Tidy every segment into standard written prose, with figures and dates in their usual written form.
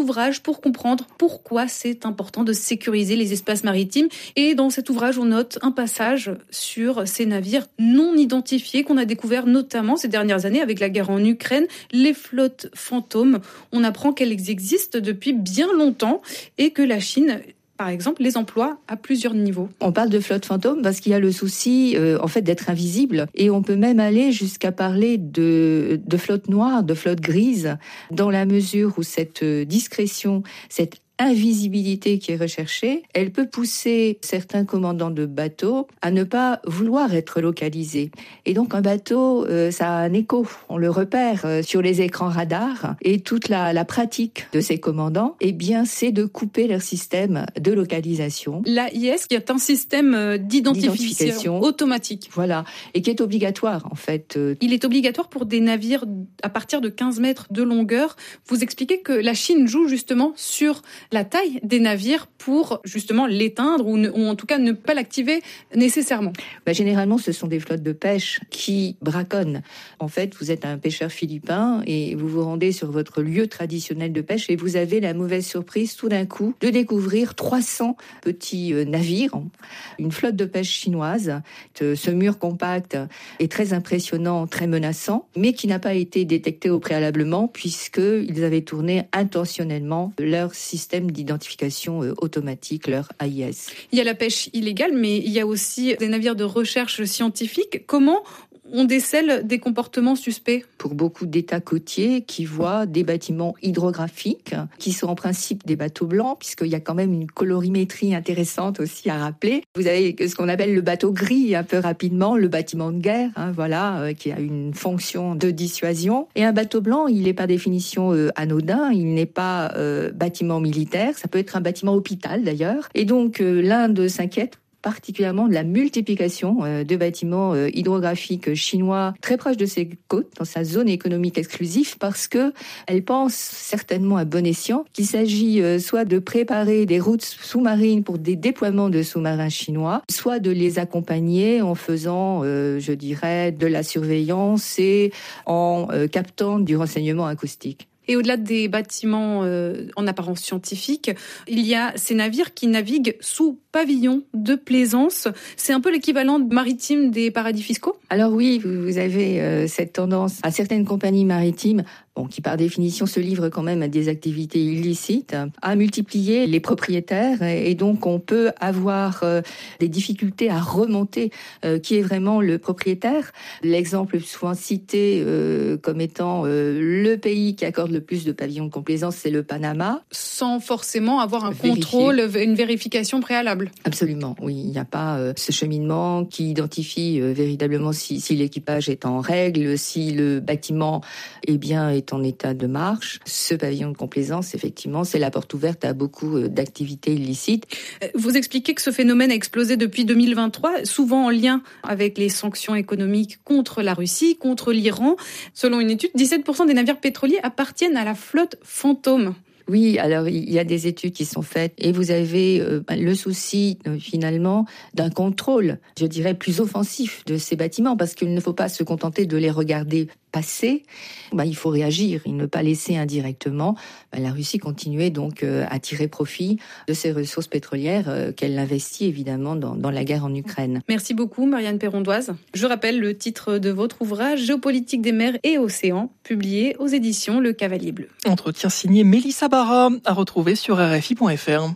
ouvrage pour comprendre pourquoi c'est important de sécuriser les espaces maritimes. Et dans cet ouvrage, on note un passage sur ces navires non identifiés qu'on a découvert notamment ces dernières années avec la guerre en Ukraine, les flottes fantômes. On apprend qu'elles existent depuis bien longtemps et que la Chine, par exemple, les emploie à plusieurs niveaux. On parle de flotte fantôme parce qu'il y a le souci en fait d'être invisible, et on peut même aller jusqu'à parler de flotte noire, de flotte grise, dans la mesure où cette discrétion, cette invisibilité qui est recherchée, elle peut pousser certains commandants de bateaux à ne pas vouloir être localisés. Et donc un bateau, ça a un écho, on le repère sur les écrans radars, et toute la pratique de ces commandants, eh bien, c'est de couper leur système de localisation. L'AIS, qui est un système d'identification automatique. Voilà, et qui est obligatoire en fait. Il est obligatoire pour des navires à partir de 15 mètres de longueur. Vous expliquez que la Chine joue justement sur la taille des navires pour justement l'éteindre ou en tout cas ne pas l'activer nécessairement. Généralement, ce sont des flottes de pêche qui braconnent. En fait, vous êtes un pêcheur philippin et vous vous rendez sur votre lieu traditionnel de pêche et vous avez la mauvaise surprise tout d'un coup de découvrir 300 petits navires, une flotte de pêche chinoise. Ce mur compact est très impressionnant, très menaçant, mais qui n'a pas été détecté au préalablement puisqu'ils avaient tourné intentionnellement leur système d'identification automatique, leur AIS. Il y a la pêche illégale, mais il y a aussi des navires de recherche scientifique. Comment on décèle des comportements suspects? Pour beaucoup d'États côtiers qui voient des bâtiments hydrographiques, qui sont en principe des bateaux blancs, puisqu'il y a quand même une colorimétrie intéressante aussi à rappeler. Vous avez ce qu'on appelle le bateau gris, un peu rapidement, le bâtiment de guerre, qui a une fonction de dissuasion. Et un bateau blanc, il est par définition anodin, il n'est pas bâtiment militaire, ça peut être un bâtiment hôpital d'ailleurs. Et donc l'Inde s'inquiète particulièrement de la multiplication de bâtiments hydrographiques chinois très proches de ses côtes, dans sa zone économique exclusive, parce que elle pense certainement à bon escient qu'il s'agit soit de préparer des routes sous-marines pour des déploiements de sous-marins chinois, soit de les accompagner en faisant, de la surveillance et en captant du renseignement acoustique. Et au-delà des bâtiments en apparence scientifique, il y a ces navires qui naviguent sous pavillon de plaisance. C'est un peu l'équivalent maritime des paradis fiscaux ? Alors oui, vous avez cette tendance à certaines compagnies maritimes qui par définition se livrent quand même à des activités illicites, à multiplier les propriétaires, et donc on peut avoir des difficultés à remonter qui est vraiment le propriétaire. L'exemple souvent cité comme étant le pays qui accorde le plus de pavillons de complaisance, c'est le Panama. Sans forcément avoir un contrôle, une vérification préalable. Absolument, oui. Il n'y a pas ce cheminement qui identifie véritablement si l'équipage est en règle, si le bâtiment est en état de marche. Ce pavillon de complaisance, effectivement, c'est la porte ouverte à beaucoup d'activités illicites. Vous expliquez que ce phénomène a explosé depuis 2023, souvent en lien avec les sanctions économiques contre la Russie, contre l'Iran. Selon une étude, 17% des navires pétroliers appartiennent à la flotte fantôme. Oui, alors il y a des études qui sont faites et vous avez le souci finalement d'un contrôle, je dirais, plus offensif de ces bâtiments, parce qu'il ne faut pas se contenter de les regarder passer. Il faut réagir et ne pas laisser indirectement la Russie continuer donc à tirer profit de ces ressources pétrolières qu'elle investit évidemment dans la guerre en Ukraine. Merci beaucoup Marianne Perrondoise. Je rappelle le titre de votre ouvrage Géopolitique des mers et océans, publié aux éditions Le Cavalier Bleu. Entretien signé Mélissa Barra, à retrouver sur RFI.fr.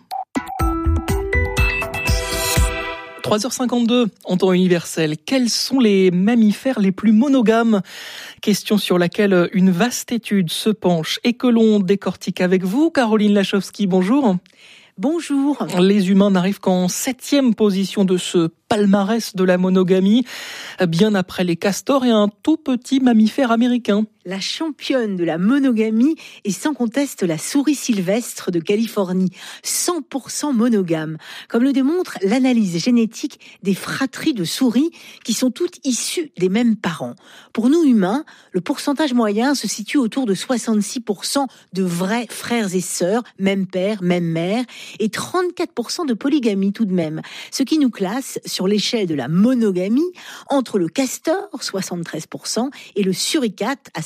3h52 en temps universel. Quels sont les mammifères les plus monogames ? Question sur laquelle une vaste étude se penche et que l'on décortique avec vous. Caroline Lachowski, bonjour. Bonjour. Les humains n'arrivent qu'en 7e position de ce palmarès de la monogamie, bien après les castors et un tout petit mammifère américain. La championne de la monogamie est sans conteste la souris sylvestre de Californie, 100% monogame, comme le démontre l'analyse génétique des fratries de souris qui sont toutes issues des mêmes parents. Pour nous humains, le pourcentage moyen se situe autour de 66% de vrais frères et sœurs, même père, même mère, et 34% de polygamie tout de même, ce qui nous classe sur l'échelle de la monogamie entre le castor, 73%, et le suricate à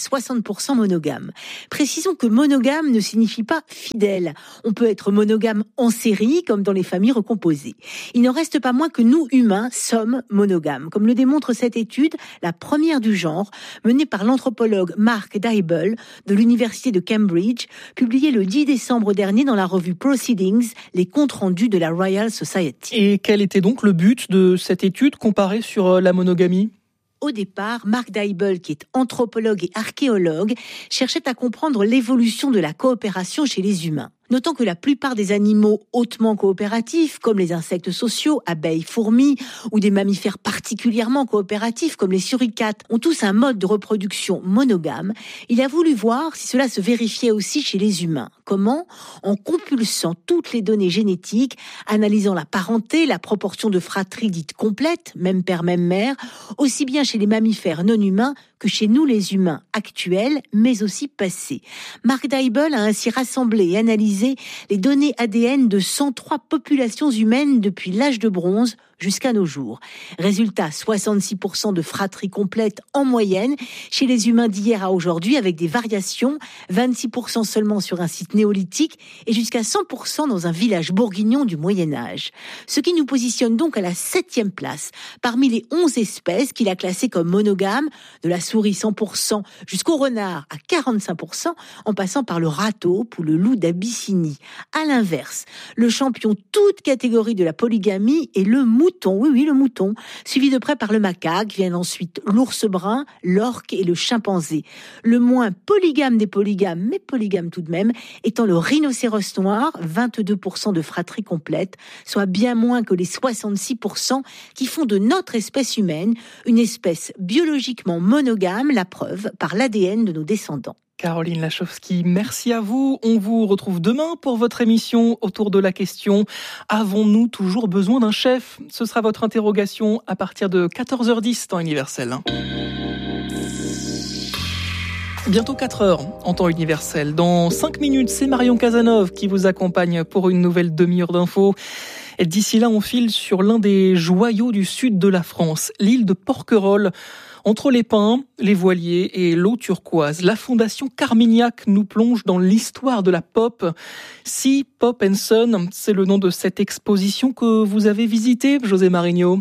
60% monogames. Précisons que monogame ne signifie pas fidèle. On peut être monogame en série, comme dans les familles recomposées. Il n'en reste pas moins que nous, humains, sommes monogames. Comme le démontre cette étude, la première du genre, menée par l'anthropologue Mark Dybel de l'université de Cambridge, publiée le 10 décembre dernier dans la revue Proceedings, les comptes rendus de la Royal Society. Et quel était donc le but de cette étude comparée sur la monogamie ? Au départ, Mark Dybel, qui est anthropologue et archéologue, cherchait à comprendre l'évolution de la coopération chez les humains. Notant que la plupart des animaux hautement coopératifs, comme les insectes sociaux, abeilles, fourmis, ou des mammifères particulièrement coopératifs, comme les suricates, ont tous un mode de reproduction monogame, il a voulu voir si cela se vérifiait aussi chez les humains. Comment ? En compulsant toutes les données génétiques, analysant la parenté, la proportion de fratrie dite complète, même père, même mère, aussi bien chez les mammifères non humains que chez nous les humains actuels, mais aussi passés. Mark Dybel a ainsi rassemblé et analysé les données ADN de 103 populations humaines depuis l'âge de bronze jusqu'à nos jours. Résultat, 66% de fratrie complète en moyenne chez les humains d'hier à aujourd'hui, avec des variations, 26% seulement sur un site néolithique et jusqu'à 100% dans un village bourguignon du Moyen-Âge. Ce qui nous positionne donc à la 7e place parmi les 11 espèces qu'il a classées comme monogames, de la souris 100% jusqu'au renard à 45%, en passant par le rat taupe ou le loup d'Abyssinie. À l'inverse, le champion toute catégorie de la polygamie est le mouton, oui, le mouton, suivi de près par le macaque, viennent ensuite l'ours brun, l'orque et le chimpanzé. Le moins polygame des polygames, mais polygame tout de même, étant le rhinocéros noir, 22% de fratrie complète, soit bien moins que les 66% qui font de notre espèce humaine une espèce biologiquement monogame, la preuve par l'ADN de nos descendants. Caroline Lachowski, merci à vous. On vous retrouve demain pour votre émission autour de la question « Avons-nous toujours besoin d'un chef ?» Ce sera votre interrogation à partir de 14h10 temps universel. Bientôt 4h en temps universel. Dans 5 minutes, c'est Marion Cazenove qui vous accompagne pour une nouvelle demi-heure d'infos. Et d'ici là, on file sur l'un des joyaux du sud de la France, l'île de Porquerolles. Entre les pins, les voiliers et l'eau turquoise, la Fondation Carmignac nous plonge dans l'histoire de la pop. Si Pop & Son, c'est le nom de cette exposition que vous avez visitée, José Marigno.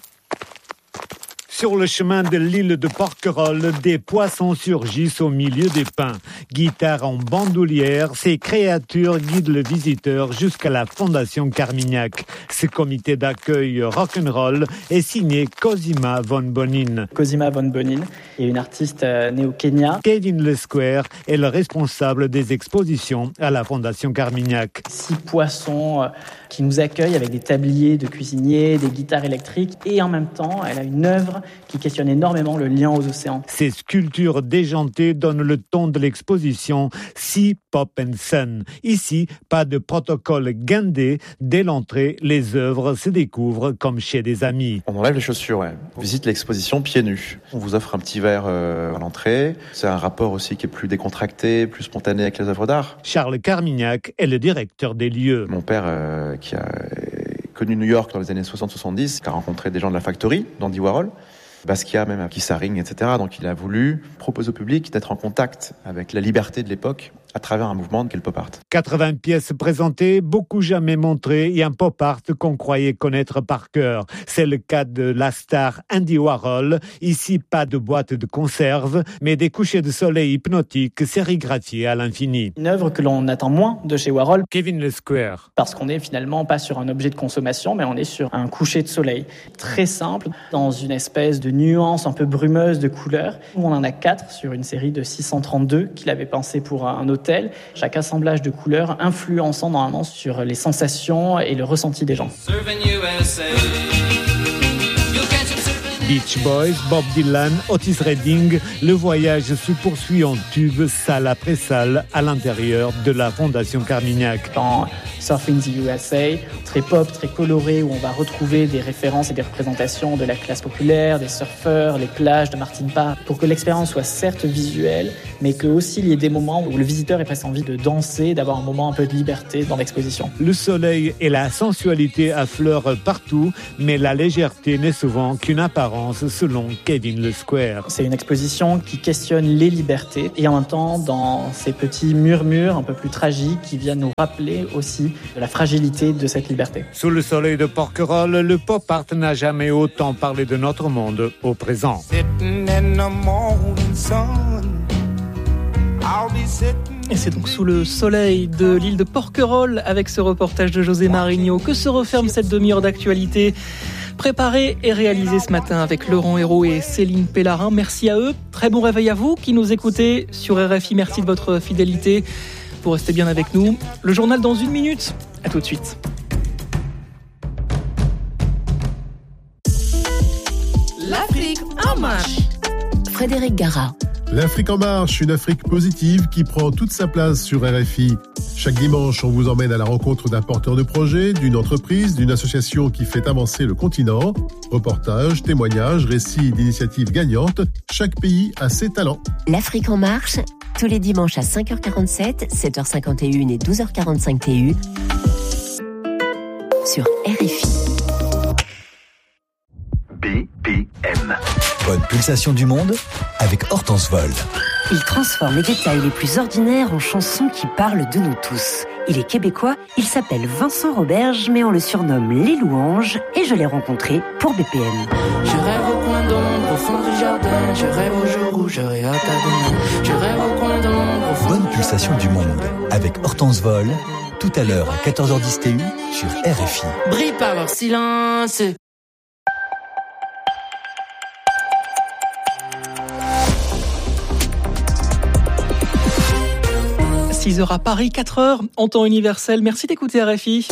Sur le chemin de l'île de Porquerolles, des poissons surgissent au milieu des pins. Guitare en bandoulière, ces créatures guident le visiteur jusqu'à la Fondation Carmignac. Ce comité d'accueil rock'n'roll est signé Cosima von Bonin. Cosima von Bonin est une artiste née au Kenya. Kevin Le Square est le responsable des expositions à la Fondation Carmignac. 6 poissons qui nous accueillent avec des tabliers de cuisiniers, des guitares électriques et en même temps, elle a une œuvre qui questionne énormément le lien aux océans. Ces sculptures déjantées donnent le ton de l'exposition Sea, Pop & Son. Ici, pas de protocole guindé. Dès l'entrée, les œuvres se découvrent comme chez des amis. On enlève les chaussures, ouais. On visite l'exposition pieds nus. On vous offre un petit verre à l'entrée. C'est un rapport aussi qui est plus décontracté, plus spontané avec les œuvres d'art. Charles Carmignac est le directeur des lieux. Mon père, qui a connu New York dans les années 60-70, qui a rencontré des gens de la Factory, d'Andy Warhol, Basquiat même, Keith Haring, etc. Donc il a voulu proposer au public d'être en contact avec la liberté de l'époque à travers un mouvement qu'est le pop art. 80 pièces présentées, beaucoup jamais montrées et un pop art qu'on croyait connaître par cœur. C'est le cas de la star Andy Warhol. Ici, pas de boîte de conserve, mais des couchers de soleil hypnotiques sérigraphiés à l'infini. Une œuvre que l'on attend moins de chez Warhol. Kevin Le Square. Parce qu'on n'est finalement pas sur un objet de consommation, mais on est sur un coucher de soleil. Très simple, dans une espèce de nuance un peu brumeuse de couleurs. On en a 4 sur une série de 632 qu'il avait pensé pour un hôtel. Chaque assemblage de couleurs influençant normalement sur les sensations et le ressenti des gens. Beach Boys, Bob Dylan, Otis Redding, le voyage se poursuit en tube, salle après salle, à l'intérieur de la Fondation Carmignac. Dans Surfing the USA, très pop, très coloré, où on va retrouver des références et des représentations de la classe populaire, des surfeurs, les plages de Martin Parr, pour que l'expérience soit certes visuelle, mais que aussi il y ait des moments où le visiteur ait presque envie de danser, d'avoir un moment un peu de liberté dans l'exposition. Le soleil et la sensualité affleurent partout, mais la légèreté n'est souvent qu'une apparence différence selon Kevin Le Square. C'est une exposition qui questionne les libertés et en même temps dans ces petits murmures un peu plus tragiques qui viennent nous rappeler aussi de la fragilité de cette liberté. Sous le soleil de Porquerolles, le pop art n'a jamais autant parlé de notre monde au présent. Et c'est donc sous le soleil de l'île de Porquerolles, avec ce reportage de José Marigno, que se referme cette demi-heure d'actualité préparée et réalisée ce matin avec Laurent Hérault et Céline Pellarin. Merci à eux. Très bon réveil à vous qui nous écoutez sur RFI. Merci de votre fidélité. Vous restez bien avec nous. Le journal dans 1 minute. À tout de suite. L'Afrique en marche. Frédéric Gara. L'Afrique en marche, une Afrique positive qui prend toute sa place sur RFI. Chaque dimanche, on vous emmène à la rencontre d'un porteur de projet, d'une entreprise, d'une association qui fait avancer le continent. Reportages, témoignages, récits d'initiatives gagnantes. Chaque pays a ses talents. L'Afrique en marche, tous les dimanches à 5h47, 7h51 et 12h45 TU sur RFI. BPM. Bonne pulsation du monde avec Hortense Vol. Il transforme les détails les plus ordinaires en chansons qui parlent de nous tous. Il est québécois, il s'appelle Vincent Roberge, mais on le surnomme Les Louanges, et je l'ai rencontré pour BPM. Je rêve au coin d'ombre, au fond du jardin, je rêve au jour où j'aurai hâte à demain. Je rêve au coin d'ombre, au fond. Bonne pulsation du monde avec Hortense Vol, tout à l'heure à 14h10 TU sur RFI. Brille par leur silence. 6h à Paris, 4h en temps universel. Merci d'écouter RFI.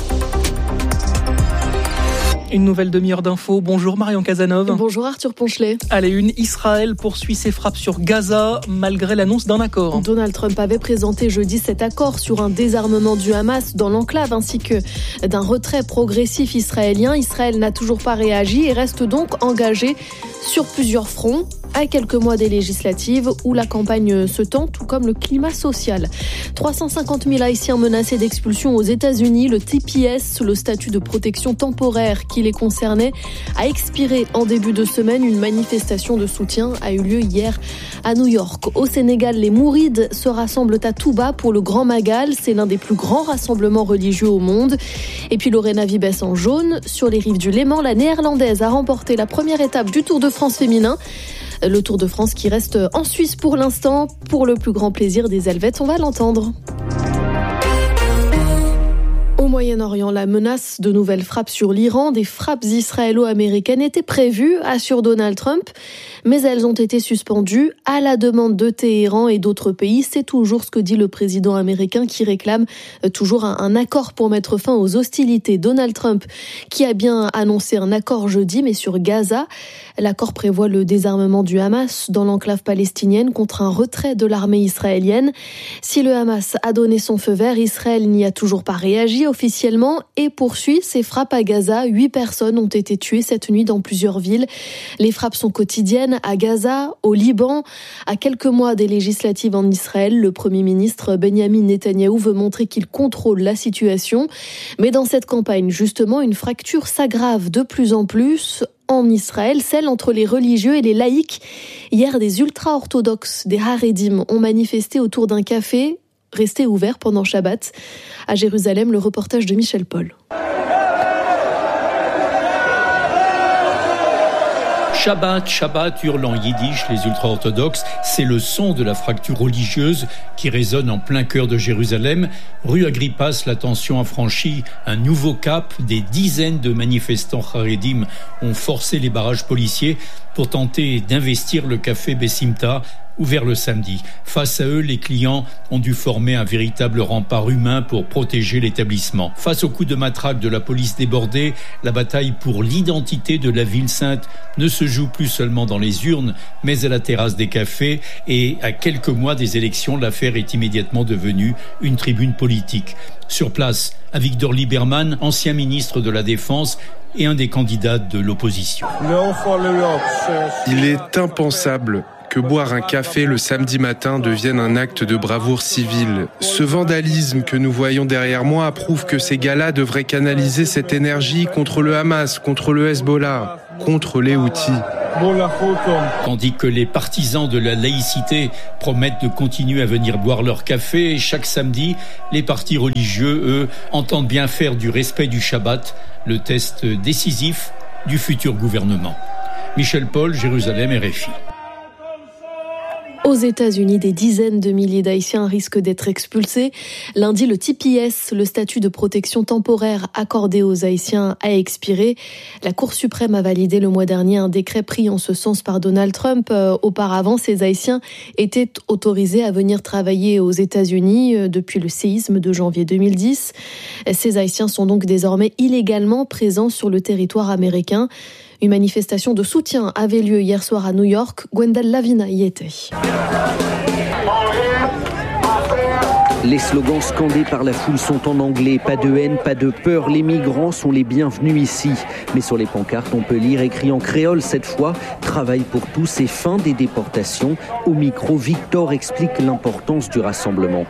Une nouvelle demi-heure d'infos. Bonjour Marion Cazenove. Bonjour Arthur Ponchelet. À la une, Israël poursuit ses frappes sur Gaza malgré l'annonce d'un accord. Donald Trump avait présenté jeudi cet accord sur un désarmement du Hamas dans l'enclave ainsi que d'un retrait progressif israélien. Israël n'a toujours pas réagi et reste donc engagé sur plusieurs fronts. À quelques mois des législatives où la campagne se tend, tout comme le climat social. 350 000 Haïtiens menacés d'expulsion aux États-Unis. Le TPS, le statut de protection temporaire qui les concernait, a expiré en début de semaine. Une manifestation de soutien a eu lieu hier à New York. Au Sénégal, les Mourides se rassemblent à Touba pour le Grand Magal. C'est l'un des plus grands rassemblements religieux au monde. Et puis Lorena Vibes en jaune. Sur les rives du Léman, la Néerlandaise a remporté la première étape du Tour de France féminin. Le Tour de France qui reste en Suisse pour l'instant, pour le plus grand plaisir des Helvètes, on va l'entendre. Au Moyen-Orient, la menace de nouvelles frappes sur l'Iran, des frappes israélo-américaines étaient prévues, assure Donald Trump, mais elles ont été suspendues à la demande de Téhéran et d'autres pays. C'est toujours ce que dit le président américain qui réclame toujours un accord pour mettre fin aux hostilités. Donald Trump qui a bien annoncé un accord jeudi, mais sur Gaza. L'accord prévoit le désarmement du Hamas dans l'enclave palestinienne contre un retrait de l'armée israélienne. Si le Hamas a donné son feu vert, Israël n'y a toujours pas réagi officiellement et poursuit ses frappes à Gaza. 8 personnes ont été tuées cette nuit dans plusieurs villes. Les frappes sont quotidiennes à Gaza, au Liban. À quelques mois des législatives en Israël, le Premier ministre Benjamin Netanyahou veut montrer qu'il contrôle la situation. Mais dans cette campagne, justement, une fracture s'aggrave de plus en plus en Israël, celle entre les religieux et les laïcs. Hier, des ultra-orthodoxes, des Haredim, ont manifesté autour d'un café resté ouvert pendant Shabbat. À Jérusalem, le reportage de Michel Paul. Shabbat, Shabbat, hurlent en yiddish les ultra-orthodoxes. C'est le son de la fracture religieuse qui résonne en plein cœur de Jérusalem. Rue Agrippas, la tension a franchi un nouveau cap. Des dizaines de manifestants Haredim ont forcé les barrages policiers pour tenter d'investir le café Bessimta, ouvert le samedi. Face à eux, les clients ont dû former un véritable rempart humain pour protéger l'établissement. Face au coup de matraque de la police débordée, la bataille pour l'identité de la ville sainte ne se joue plus seulement dans les urnes, mais à la terrasse des cafés. Et à quelques mois des élections, l'affaire est immédiatement devenue une tribune politique. Sur place, Avigdor Lieberman, ancien ministre de la Défense et un des candidats de l'opposition. Il est impensable que boire un café le samedi matin devienne un acte de bravoure civile. Ce vandalisme que nous voyons derrière moi prouve que ces gars-là devraient canaliser cette énergie contre le Hamas, contre le Hezbollah. contre les Houthis. Tandis que les partisans de la laïcité promettent de continuer à venir boire leur café, chaque samedi, les partis religieux, eux, entendent bien faire du respect du Shabbat le test décisif du futur gouvernement. Michel Paul, Jérusalem, RFI. Aux États-Unis, des dizaines de milliers d'Haïtiens risquent d'être expulsés. Lundi, le TPS, le statut de protection temporaire accordé aux Haïtiens, a expiré. La Cour suprême a validé le mois dernier un décret pris en ce sens par Donald Trump. Auparavant, ces Haïtiens étaient autorisés à venir travailler aux États-Unis depuis le séisme de janvier 2010. Ces Haïtiens sont donc désormais illégalement présents sur le territoire américain. Une manifestation de soutien avait lieu hier soir à New York. Gwendal Lavina y était. Les slogans scandés par la foule sont en anglais. Pas de haine, pas de peur. Les migrants sont les bienvenus ici. Mais sur les pancartes, on peut lire, écrit en créole cette fois, travail pour tous et fin des déportations. Au micro, Victor explique l'importance du rassemblement.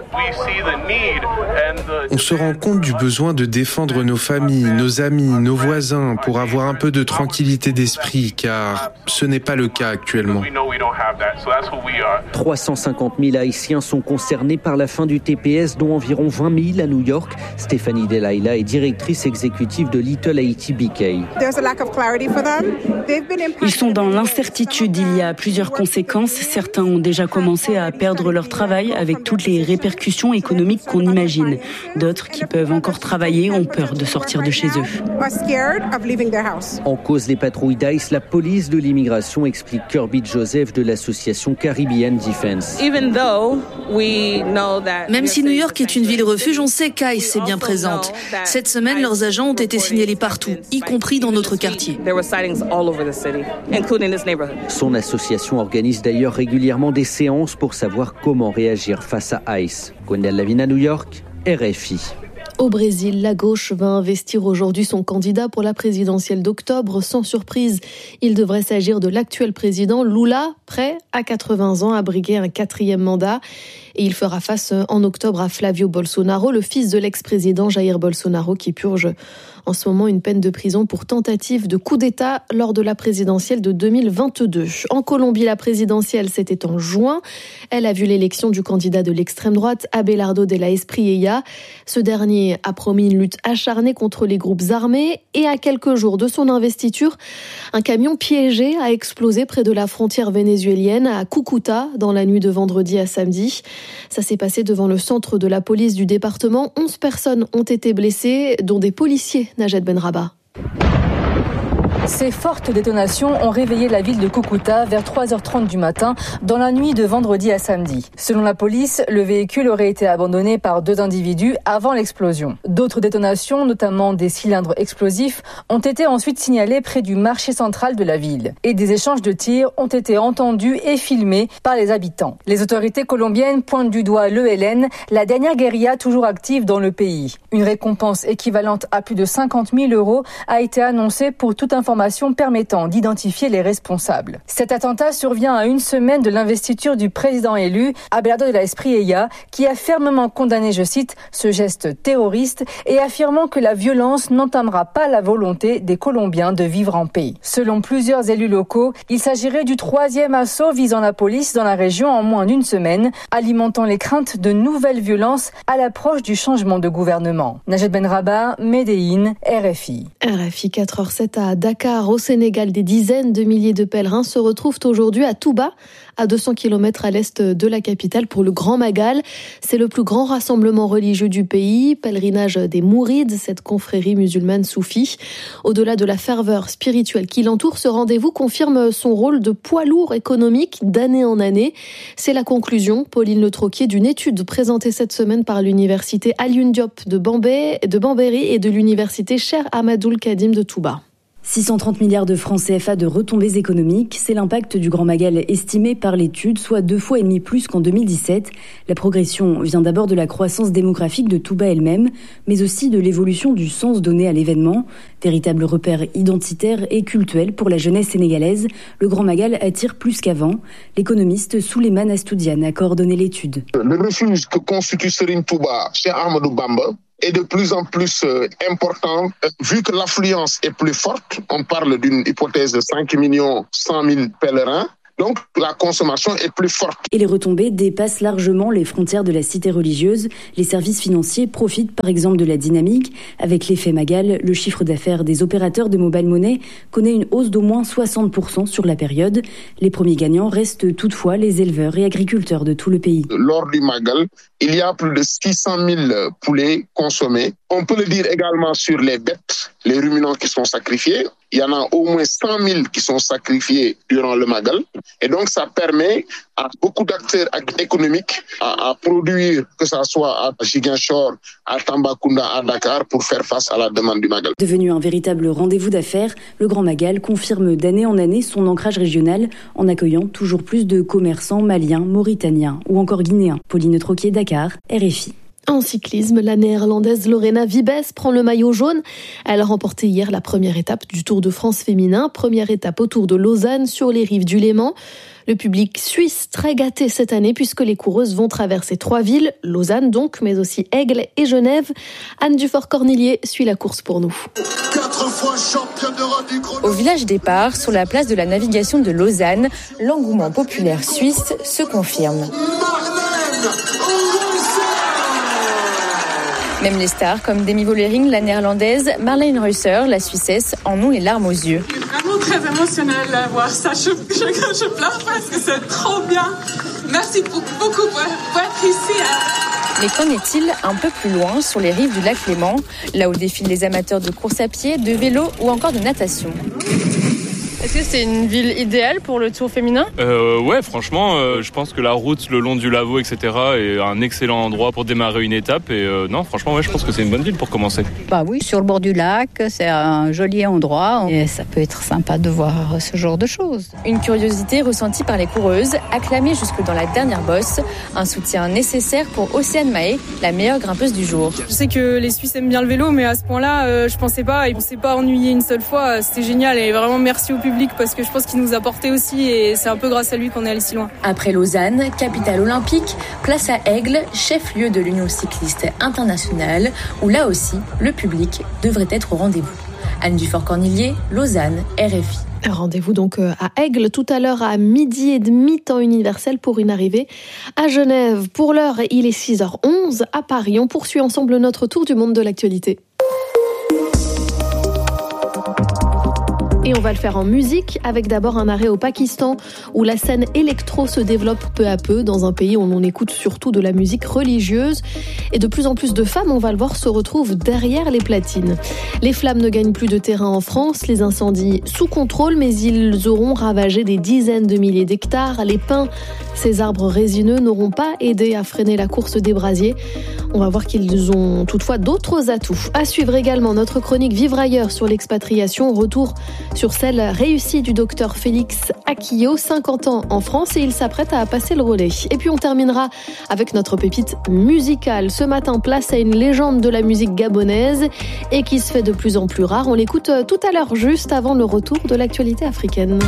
On se rend compte du besoin de défendre nos familles, nos amis, nos voisins pour avoir un peu de tranquillité d'esprit, car ce n'est pas le cas actuellement. 350 000 Haïtiens sont concernés par la fin du TPS, dont environ 20 000 à New York. Stéphanie Delaïla est directrice exécutive de Little Haiti BK. Ils sont dans l'incertitude. Il y a plusieurs conséquences. Certains ont déjà commencé à perdre leur travail avec toutes les répercussions économiques qu'on imagine. D'autres qui peuvent encore travailler ont peur de sortir de chez eux. En cause les patrouilles d'ICE, la police de l'immigration, explique Kirby Joseph de l'association Caribbean Defense. Même si New York est une ville refuge, on sait qu'ICE est bien présente. Cette semaine, leurs agents ont été signalés partout, y compris dans notre quartier. Son association organise d'ailleurs régulièrement des séances pour savoir comment réagir face à ICE. Gwendal Lavina, New York, RFI. Au Brésil, la gauche va investir aujourd'hui son candidat pour la présidentielle d'octobre. Sans surprise, il devrait s'agir de l'actuel président Lula, prêt à 80 ans à briguer un 4e mandat. Et il fera face en octobre à Flavio Bolsonaro, le fils de l'ex-président Jair Bolsonaro, qui purge en ce moment une peine de prison pour tentative de coup d'État lors de la présidentielle de 2022. En Colombie, la présidentielle, c'était en juin. Elle a vu l'élection du candidat de l'extrême droite, Abelardo de la Espriella. Ce dernier a promis une lutte acharnée contre les groupes armés. Et à quelques jours de son investiture, un camion piégé a explosé près de la frontière vénézuélienne à Cúcuta dans la nuit de vendredi à samedi. Ça s'est passé devant le centre de la police du département. 11 personnes ont été blessées, dont des policiers. Najed Benraba. Ces fortes détonations ont réveillé la ville de Cúcuta vers 3h30 du matin dans la nuit de vendredi à samedi. Selon la police, le véhicule aurait été abandonné par 2 individus avant l'explosion. D'autres détonations, notamment des cylindres explosifs, ont été ensuite signalées près du marché central de la ville. Et des échanges de tirs ont été entendus et filmés par les habitants. Les autorités colombiennes pointent du doigt l'ELN, la dernière guérilla toujours active dans le pays. Une récompense équivalente à plus de 50 000 € a été annoncée pour toute information permettant d'identifier les responsables. Cet attentat survient à une semaine de l'investiture du président élu, Abelardo de la Espriella, qui a fermement condamné, je cite, ce geste terroriste et affirmant que la violence n'entamera pas la volonté des Colombiens de vivre en paix. Selon plusieurs élus locaux, il s'agirait du 3e assaut visant la police dans la région en moins d'une semaine, alimentant les craintes de nouvelles violences à l'approche du changement de gouvernement. Najed Benraba, Médéine, RFI. RFI 4h07 à Dakar. Au Sénégal, des dizaines de milliers de pèlerins se retrouvent aujourd'hui à Touba, à 200 km à l'est de la capitale, pour le Grand Magal. C'est le plus grand rassemblement religieux du pays, pèlerinage des Mourides, cette confrérie musulmane soufie. Au-delà de la ferveur spirituelle qui l'entoure, ce rendez-vous confirme son rôle de poids lourd économique d'année en année. C'est la conclusion, Pauline Le Troquier, d'une étude présentée cette semaine par l'université Alioune Diop de Bambéry et de l'université Cheikh Ahmadoul Khadim de Touba. 630 milliards de francs CFA de retombées économiques, c'est l'impact du Grand Magal estimé par l'étude, soit 2,5 fois plus qu'en 2017. La progression vient d'abord de la croissance démographique de Touba elle-même, mais aussi de l'évolution du sens donné à l'événement. Véritable repère identitaire et cultuel pour la jeunesse sénégalaise, le Grand Magal attire plus qu'avant. L'économiste Souleymane Astoudiane a coordonné l'étude. Le refuge que constitue Serigne Touba, Cheikh Ahmadou Bamba, est de plus en plus important. Vu que l'affluence est plus forte, on parle d'une hypothèse de 5 100 000 pèlerins. Donc, la consommation est plus forte. Et les retombées dépassent largement les frontières de la cité religieuse. Les services financiers profitent par exemple de la dynamique. Avec l'effet Magal, le chiffre d'affaires des opérateurs de mobile money connaît une hausse d'au moins 60% sur la période. Les premiers gagnants restent toutefois les éleveurs et agriculteurs de tout le pays. Lors du Magal, il y a plus de 600 000 poulets consommés. On peut le dire également sur les bêtes, les ruminants qui sont sacrifiés. Il y en a au moins 100 000 qui sont sacrifiés durant le Magal. Et donc, ça permet à beaucoup d'acteurs économiques à produire, que ce soit à Ziguinchor, à Tambacounda, à Dakar, pour faire face à la demande du Magal. Devenu un véritable rendez-vous d'affaires, le Grand Magal confirme d'année en année son ancrage régional en accueillant toujours plus de commerçants maliens, mauritaniens ou encore guinéens. Pauline Troquier, Dakar, RFI. En cyclisme, la néerlandaise Lorena Wiebes prend le maillot jaune. Elle a remporté hier la première étape du Tour de France féminin. Première étape autour de Lausanne sur les rives du Léman. Le public suisse très gâté cette année puisque les coureuses vont traverser 3 villes, Lausanne donc, mais aussi Aigle et Genève. Anne Dufort-Cornillier suit la course pour nous. 4 fois championne d'Europe du chrono. Au village départ, sur la place de la navigation de Lausanne, l'engouement populaire suisse se confirme. Même les stars comme Demi Vollering, la néerlandaise, Marlene Reusser, la Suissesse, en ont les larmes aux yeux. C'est vraiment très émotionnel de voir ça. Je pleure parce que c'est trop bien. Merci beaucoup pour être ici. Mais qu'en est-il un peu plus loin, sur les rives du lac Léman, là où défilent les amateurs de course à pied, de vélo ou encore de natation? Est-ce que c'est une ville idéale pour le Tour féminin ? Ouais, franchement, je pense que la route le long du Lavaux, etc. est un excellent endroit pour démarrer une étape. Et non, franchement, ouais, je pense que c'est une bonne ville pour commencer. Bah oui, sur le bord du lac, c'est un joli endroit. Et ça peut être sympa de voir ce genre de choses. Une curiosité ressentie par les coureuses, acclamée jusque dans la dernière bosse. Un soutien nécessaire pour Océane Mahé, la meilleure grimpeuse du jour. Je sais que les Suisses aiment bien le vélo, mais à ce point-là, je pensais pas. On s'est pas ennuyé une seule fois. C'était génial et vraiment merci au public parce que je pense qu'il nous a porté aussi et c'est un peu grâce à lui qu'on est allé si loin. Après Lausanne, capitale olympique, place à Aigle, chef-lieu de l'Union cycliste internationale, où là aussi, le public devrait être au rendez-vous. Anne Dufort-Cornillier, Lausanne, RFI. Rendez-vous donc à Aigle tout à l'heure à 12h30 temps universel pour une arrivée à Genève. Pour l'heure, il est 6h11 à Paris. On poursuit ensemble notre tour du monde de l'actualité. Et on va le faire en musique avec d'abord un arrêt au Pakistan où la scène électro se développe peu à peu dans un pays où on écoute surtout de la musique religieuse et de plus en plus de femmes, on va le voir, se retrouvent derrière les platines. Les flammes ne gagnent plus de terrain en France, les incendies sous contrôle mais ils auront ravagé des dizaines de milliers d'hectares. Les pins, ces arbres résineux n'auront pas aidé à freiner la course des brasiers. On va voir qu'ils ont toutefois d'autres atouts. À suivre également notre chronique Vivre ailleurs sur l'expatriation, retour sur celle réussie du docteur Félix Akio, 50 ans en France et il s'apprête à passer le relais. Et puis on terminera avec notre pépite musicale. Ce matin, place à une légende de la musique gabonaise et qui se fait de plus en plus rare. On l'écoute tout à l'heure, juste avant le retour de l'actualité africaine.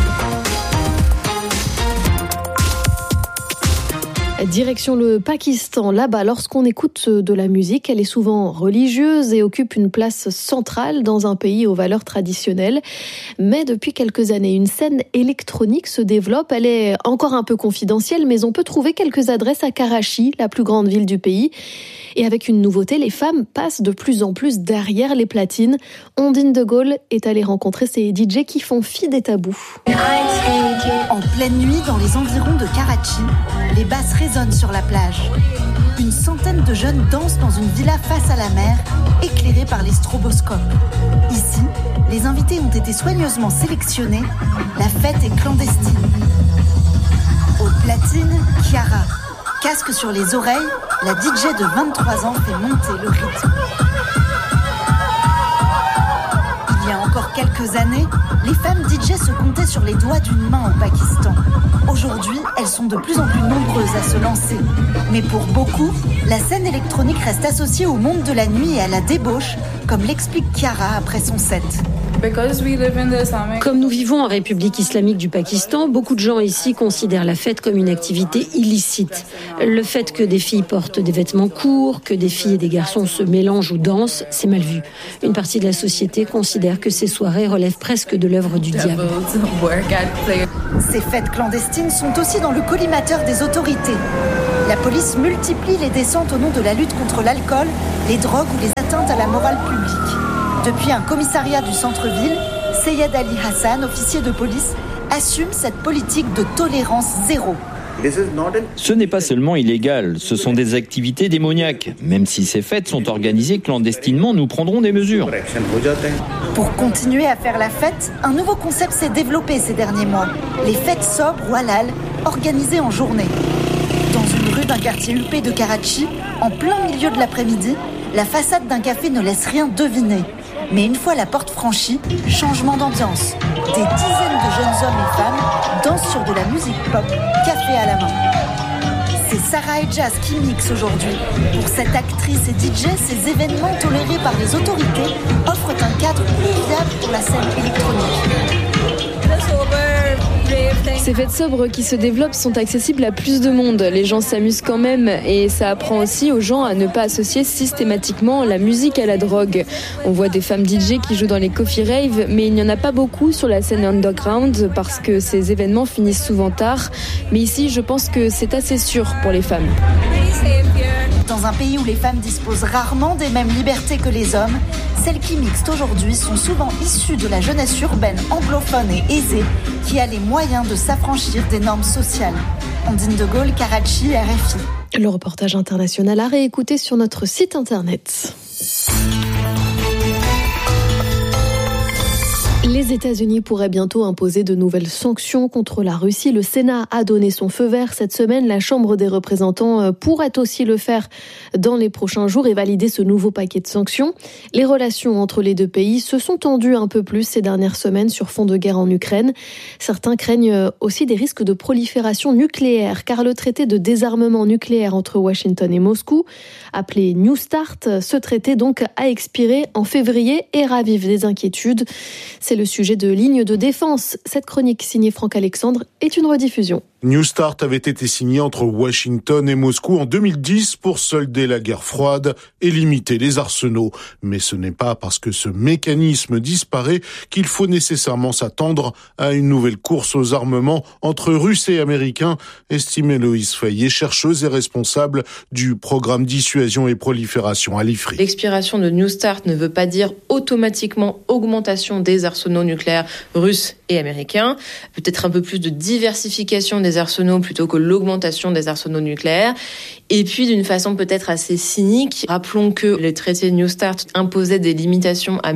Direction le Pakistan. Là-bas, lorsqu'on écoute de la musique, elle est souvent religieuse et occupe une place centrale dans un pays aux valeurs traditionnelles. Mais depuis quelques années, une scène électronique se développe. Elle est encore un peu confidentielle, mais on peut trouver quelques adresses à Karachi, la plus grande ville du pays. Et avec une nouveauté, les femmes passent de plus en plus derrière les platines. Ondine de Gaulle est allée rencontrer ces DJ qui font fi des tabous. En pleine nuit, dans les environs de Karachi, les basses résonnent sur la plage. Une centaine de jeunes dansent dans une villa face à la mer, éclairée par les stroboscopes. Ici, les invités ont été soigneusement sélectionnés. La fête est clandestine. Aux platines, Chiara. Casque sur les oreilles, la DJ de 23 ans fait monter le rythme. Il y a encore quelques années, les femmes DJ se comptaient sur les doigts d'une main au Pakistan. Aujourd'hui, elles sont de plus en plus nombreuses à se lancer. Mais pour beaucoup, la scène électronique reste associée au monde de la nuit et à la débauche, comme l'explique Chiara après son set. Comme nous vivons en République islamique du Pakistan, beaucoup de gens ici considèrent la fête comme une activité illicite. Le fait que des filles portent des vêtements courts, que des filles et des garçons se mélangent ou dansent, c'est mal vu. Une partie de la société considère que ces soirées relèvent presque de l'œuvre du diable. Ces fêtes clandestines sont aussi dans le collimateur des autorités. La police multiplie les descentes au nom de la lutte contre l'alcool, les drogues ou les atteintes à la morale publique. Depuis un commissariat du centre-ville, Seyed Ali Hassan, officier de police, assume cette politique de tolérance zéro. Ce n'est pas seulement illégal, ce sont des activités démoniaques. Même si ces fêtes sont organisées clandestinement, nous prendrons des mesures. Pour continuer à faire la fête, un nouveau concept s'est développé ces derniers mois. Les fêtes sobres ou halal, organisées en journée. Dans une rue d'un quartier huppé de Karachi, en plein milieu de l'après-midi, la façade d'un café ne laisse rien deviner. Mais une fois la porte franchie, changement d'ambiance. Des dizaines de jeunes hommes et femmes dansent sur de la musique pop, café à la main. C'est Sarah et Jazz qui mixent aujourd'hui. Pour cette actrice et DJ, ces événements tolérés par les autorités offrent un cadre convivial pour la scène électronique. Ces fêtes sobres qui se développent sont accessibles à plus de monde. Les gens s'amusent quand même et ça apprend aussi aux gens à ne pas associer systématiquement la musique à la drogue. On voit des femmes DJ qui jouent dans les coffee raves, mais il n'y en a pas beaucoup sur la scène underground parce que ces événements finissent souvent tard. Mais ici, je pense que c'est assez sûr pour les femmes. Dans un pays où les femmes disposent rarement des mêmes libertés que les hommes, celles qui mixent aujourd'hui sont souvent issues de la jeunesse urbaine anglophone et aisée qui a les moyens de s'affranchir des normes sociales. Ondine de Gaulle, Karachi, RFI. Le reportage international à réécouter sur notre site internet. Les États-Unis pourraient bientôt imposer de nouvelles sanctions contre la Russie. Le Sénat a donné son feu vert cette semaine. La Chambre des représentants pourrait aussi le faire dans les prochains jours et valider ce nouveau paquet de sanctions. Les relations entre les deux pays se sont tendues un peu plus ces dernières semaines sur fond de guerre en Ukraine. Certains craignent aussi des risques de prolifération nucléaire, car le traité de désarmement nucléaire entre Washington et Moscou, appelé New Start, ce traité donc a expiré en février et ravive des inquiétudes. C'est le sujet de Ligne de défense. Cette chronique signée Franck Alexandre est une rediffusion. New Start avait été signé entre Washington et Moscou en 2010 pour solder la guerre froide et limiter les arsenaux. Mais ce n'est pas parce que ce mécanisme disparaît qu'il faut nécessairement s'attendre à une nouvelle course aux armements entre Russes et Américains, estime Héloïse Fayet, chercheuse et responsable du programme dissuasion et prolifération à l'IFRI. L'expiration de New Start ne veut pas dire automatiquement augmentation des arsenaux nucléaires russes et américains. Peut-être un peu plus de diversification des arsenaux plutôt que l'augmentation des arsenaux nucléaires. Et puis, d'une façon peut-être assez cynique, rappelons que le traité New Start imposait des limitations à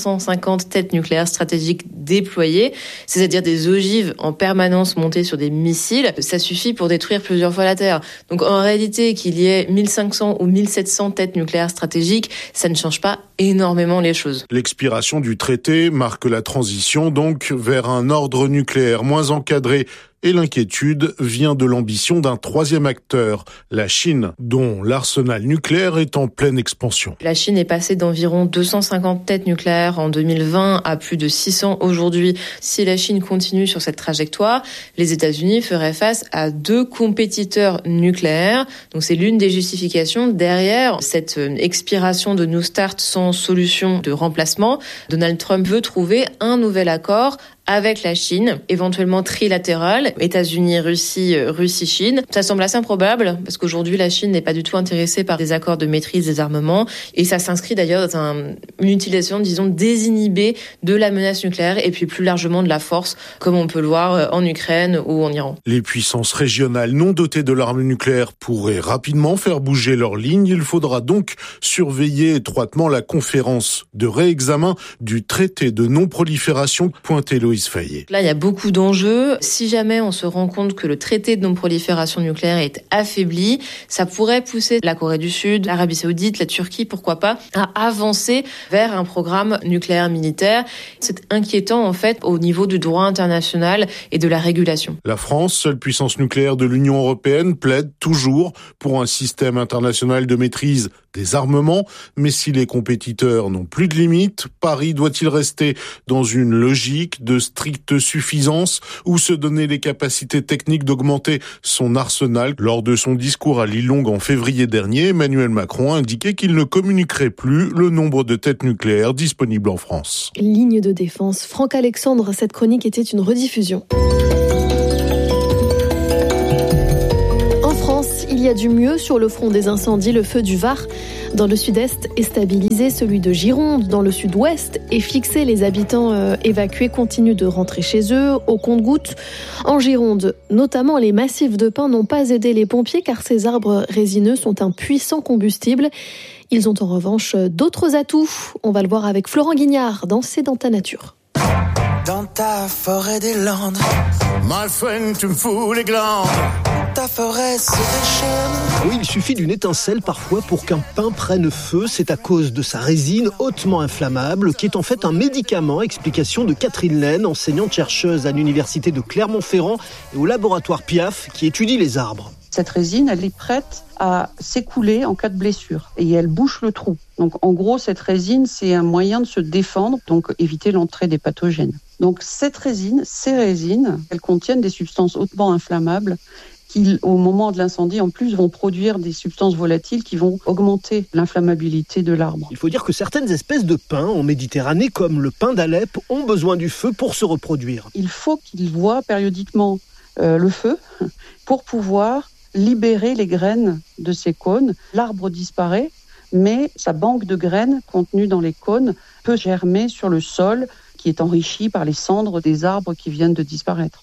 1550 têtes nucléaires stratégiques déployées, c'est-à-dire des ogives en permanence montées sur des missiles. Ça suffit pour détruire plusieurs fois la Terre. Donc, en réalité, qu'il y ait 1500 ou 1700 têtes nucléaires stratégiques, ça ne change pas énormément les choses. L'expiration du traité marque la transition donc vers un ordre nucléaire moins encadré. Et l'inquiétude vient de l'ambition d'un troisième acteur, la Chine, dont l'arsenal nucléaire est en pleine expansion. La Chine est passée d'environ 250 têtes nucléaires en 2020 à plus de 600 aujourd'hui. Si la Chine continue sur cette trajectoire, les États-Unis feraient face à 2 compétiteurs nucléaires. Donc c'est l'une des justifications derrière cette expiration de New Start sans solution de remplacement. Donald Trump veut trouver un nouvel accord avec la Chine, éventuellement trilatéral, États-Unis, Russie, Russie-Chine. Ça semble assez improbable, parce qu'aujourd'hui, la Chine n'est pas du tout intéressée par des accords de maîtrise des armements, et ça s'inscrit d'ailleurs dans une utilisation, disons, désinhibée de la menace nucléaire, et puis plus largement de la force, comme on peut le voir en Ukraine ou en Iran. Les puissances régionales non dotées de l'arme nucléaire pourraient rapidement faire bouger leurs lignes. Il faudra donc surveiller étroitement la conférence de réexamen du traité de non-prolifération, pointe Héloïse Fayet. Là, il y a beaucoup d'enjeux. Si jamais on se rend compte que le traité de non-prolifération nucléaire est affaibli, ça pourrait pousser la Corée du Sud, l'Arabie Saoudite, la Turquie, pourquoi pas, à avancer vers un programme nucléaire militaire. C'est inquiétant, en fait, au niveau du droit international et de la régulation. La France, seule puissance nucléaire de l'Union européenne, plaide toujours pour un système international de maîtrise des armements. Mais si les compétiteurs n'ont plus de limites, Paris doit-il rester dans une logique de stricte suffisance ou se donner les capacités techniques d'augmenter son arsenal? Lors de son discours à Lilongwe en février dernier, Emmanuel Macron a indiqué qu'il ne communiquerait plus le nombre de têtes nucléaires disponibles en France. Ligne de défense. Franck Alexandre, cette chronique était une rediffusion. En France, il y a du mieux sur le front des incendies. Le feu du Var dans le sud-est est stabilisé, celui de Gironde dans le sud-ouest est fixé. Les habitants évacués continuent de rentrer chez eux au compte-gouttes. En Gironde, notamment, les massifs de pins n'ont pas aidé les pompiers car ces arbres résineux sont un puissant combustible. Ils ont en revanche d'autres atouts. On va le voir avec Florent Guignard dans C'est dans ta nature. Dans ta forêt des Landes, my friend, tu me fous les glandes. Ta forêt se déchaîne. Oui, il suffit d'une étincelle parfois pour qu'un pin prenne feu. C'est à cause de sa résine hautement inflammable, qui est en fait un médicament. Explication de Catherine Laine, enseignante-chercheuse à l'université de Clermont-Ferrand et au laboratoire Piaf, qui étudie les arbres. Cette résine, elle est prête à s'écouler en cas de blessure et elle bouche le trou. Donc en gros, cette résine, c'est un moyen de se défendre, donc éviter l'entrée des pathogènes. Donc ces résines, elles contiennent des substances hautement inflammables qui, au moment de l'incendie, en plus, vont produire des substances volatiles qui vont augmenter l'inflammabilité de l'arbre. Il faut dire que certaines espèces de pins en Méditerranée, comme le pin d'Alep, ont besoin du feu pour se reproduire. Il faut qu'ils voient périodiquement le feu pour pouvoir libérer les graines de ces cônes. L'arbre disparaît, mais sa banque de graines contenue dans les cônes peut germer sur le sol qui est enrichi par les cendres des arbres qui viennent de disparaître.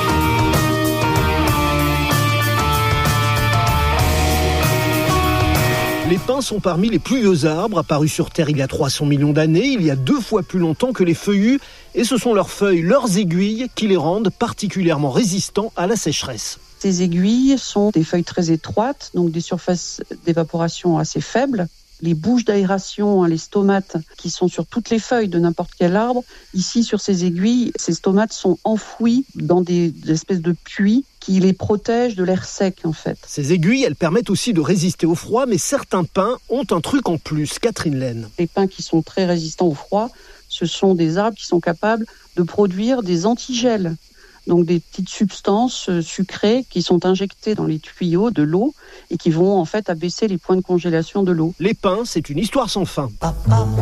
Les pins sont parmi les plus vieux arbres apparus sur Terre il y a 300 millions d'années, il y a 2 fois plus longtemps que les feuillus, et ce sont leurs feuilles, leurs aiguilles, qui les rendent particulièrement résistants à la sécheresse. Ces aiguilles sont des feuilles très étroites, donc des surfaces d'évaporation assez faibles. Les bouches d'aération, les stomates, qui sont sur toutes les feuilles de n'importe quel arbre, ici sur ces aiguilles, ces stomates sont enfouis dans des espèces de puits qui les protègent de l'air sec en fait. Ces aiguilles, elles permettent aussi de résister au froid, mais certains pins ont un truc en plus. Catherine Laine. Les pins qui sont très résistants au froid, ce sont des arbres qui sont capables de produire des antigels. Donc des petites substances sucrées qui sont injectées dans les tuyaux de l'eau et qui vont en fait abaisser les points de congélation de l'eau. Les pins, c'est une histoire sans fin. Papa,